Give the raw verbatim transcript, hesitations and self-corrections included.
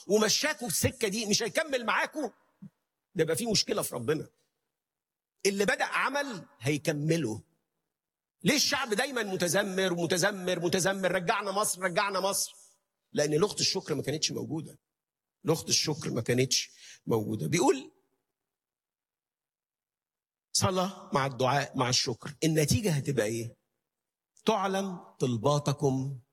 ومشاكوا السكه دي مش هيكمل معاكوا، ده يبقى في مشكله في ربنا. اللي بدأ عمل هيكمله. ليه الشعب دايما متذمر متذمر متذمر؟ رجعنا مصر رجعنا مصر، لان لغة الشكر ما كانتش موجوده. لغة الشكر ما كانتش موجوده. بيقول صلاة مع الدعاء مع الشكر، النتيجه هتبقى ايه؟ تعلم طلباتكم